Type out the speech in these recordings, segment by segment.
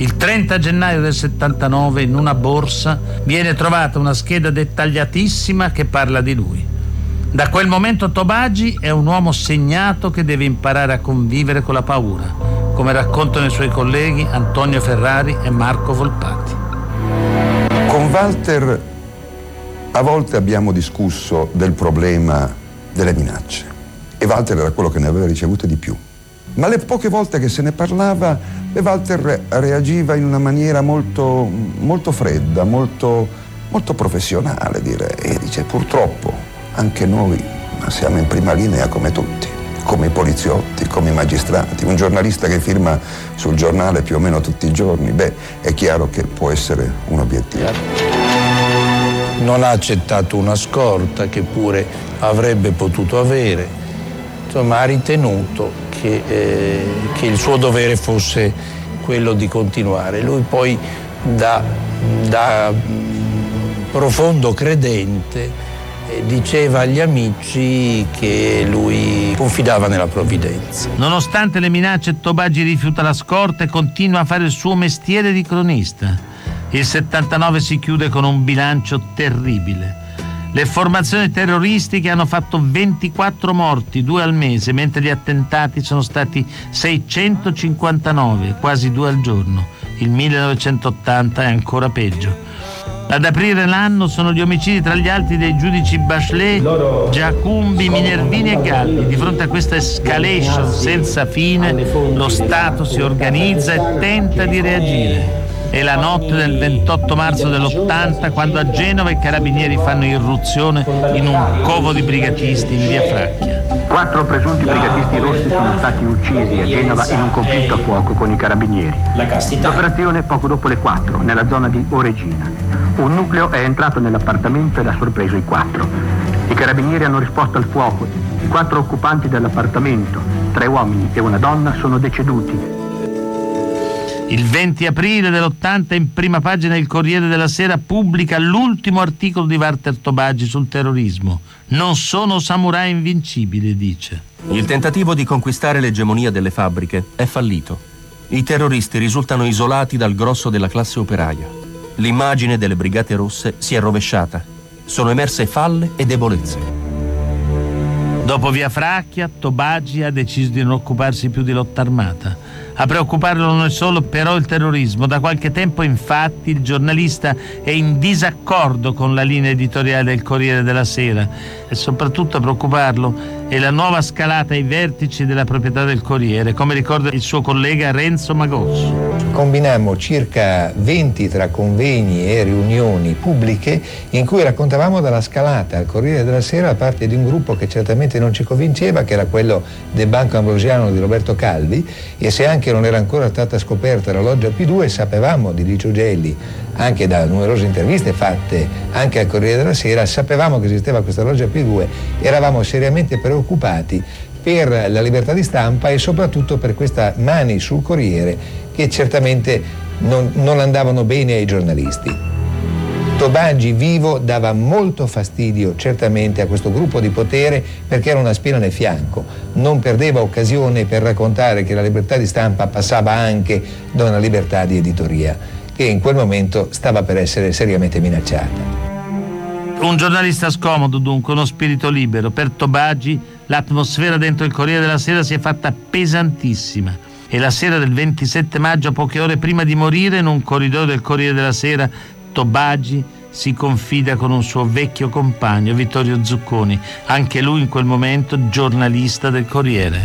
Il 30 gennaio del 79 in una borsa viene trovata una scheda dettagliatissima che parla di lui. Da quel momento Tobagi è un uomo segnato che deve imparare a convivere con la paura, come raccontano i suoi colleghi Antonio Ferrari e Marco Volpati. Con Walter a volte abbiamo discusso del problema delle minacce e Walter era quello che ne aveva ricevute di più. Ma le poche volte che se ne parlava, Walter reagiva in una maniera molto, molto fredda, molto professionale, direi. E dice: purtroppo anche noi siamo in prima linea come tutti, come i poliziotti, come i magistrati. Un giornalista che firma sul giornale più o meno tutti i giorni, è chiaro che può essere un obiettivo. Non ha accettato una scorta che pure avrebbe potuto avere. Insomma, ha ritenuto che il suo dovere fosse quello di continuare. Lui poi, da profondo credente, diceva agli amici che lui confidava nella provvidenza. Nonostante le minacce, Tobagi rifiuta la scorta e continua a fare il suo mestiere di cronista. Il 79 si chiude con un bilancio terribile. Le formazioni terroristiche hanno fatto 24 morti, 2 al mese, mentre gli attentati sono stati 659, quasi 2 al giorno. Il 1980 è ancora peggio. Ad aprire l'anno sono gli omicidi, tra gli altri, dei giudici Bachelet, Giacumbi, Minervini e Galli. Di fronte a questa escalation senza fine, lo Stato si organizza e tenta di reagire. È la notte del 28 marzo dell'80 quando a Genova i carabinieri fanno irruzione in un covo di brigatisti in via Fracchia. 4 presunti brigatisti rossi sono stati uccisi a Genova in un conflitto a fuoco con i carabinieri. L'operazione poco dopo le 4, nella zona di Oregina. Un nucleo è entrato nell'appartamento ed ha sorpreso i 4. I carabinieri hanno risposto al fuoco. I 4 occupanti dell'appartamento, 3 uomini e una donna, sono deceduti. Il 20 aprile dell'80 in prima pagina il Corriere della Sera pubblica l'ultimo articolo di Walter Tobagi sul terrorismo. Non sono samurai invincibili, dice. Il tentativo di conquistare l'egemonia delle fabbriche è fallito. I terroristi risultano isolati dal grosso della classe operaia. L'immagine delle Brigate Rosse si è rovesciata. Sono emerse falle e debolezze. Dopo via Fracchia, Tobagi ha deciso di non occuparsi più di lotta armata. A preoccuparlo non è solo però il terrorismo. Da qualche tempo, infatti, il giornalista è in disaccordo con la linea editoriale del Corriere della Sera e soprattutto a preoccuparlo è la nuova scalata ai vertici della proprietà del Corriere, come ricorda il suo collega Renzo Magosso. Combinammo circa 20 tra convegni e riunioni pubbliche in cui raccontavamo della scalata al Corriere della Sera da parte di un gruppo che certamente non ci convinceva, che era quello del Banco Ambrosiano di Roberto Calvi, e se anche non era ancora stata scoperta la loggia P2, sapevamo di Licio Gelli, anche da numerose interviste fatte anche al Corriere della Sera, sapevamo che esisteva questa loggia P2, eravamo seriamente preoccupati per la libertà di stampa e soprattutto per questa mani sul Corriere che certamente non andavano bene ai giornalisti. Tobagi vivo dava molto fastidio certamente a questo gruppo di potere perché era una spina nel fianco, non perdeva occasione per raccontare che la libertà di stampa passava anche da una libertà di editoria che in quel momento stava per essere seriamente minacciata. Un giornalista scomodo, dunque, uno spirito libero. Per Tobagi l'atmosfera dentro il Corriere della Sera si è fatta pesantissima e la sera del 27 maggio, a poche ore prima di morire, in un corridoio del Corriere della Sera, Tobagi si confida con un suo vecchio compagno, Vittorio Zucconi, anche lui in quel momento giornalista del Corriere.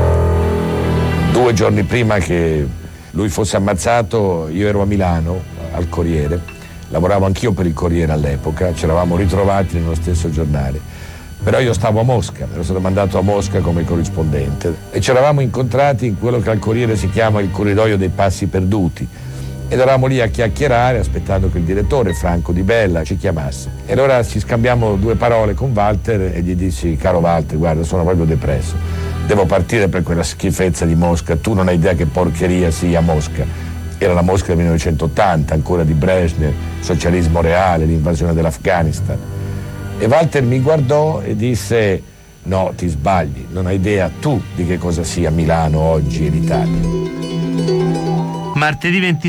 2 giorni prima che lui fosse ammazzato, io ero a Milano al Corriere, lavoravo anch'io per il Corriere all'epoca, ci eravamo ritrovati nello stesso giornale, però io stavo a Mosca, ero stato mandato a Mosca come corrispondente e ci eravamo incontrati in quello che al Corriere si chiama il corridoio dei passi perduti ed eravamo lì a chiacchierare aspettando che il direttore Franco Di Bella ci chiamasse e allora ci scambiamo 2 parole con Walter e gli dissi: caro Walter, guarda, sono proprio depresso, devo partire per quella schifezza di Mosca, tu non hai idea che porcheria sia Mosca. Era la Mosca del 1980, ancora di Brezhnev, socialismo reale, l'invasione dell'Afghanistan. E Walter mi guardò e disse: no, ti sbagli, non hai idea tu di che cosa sia Milano oggi e l'Italia. Martedì 26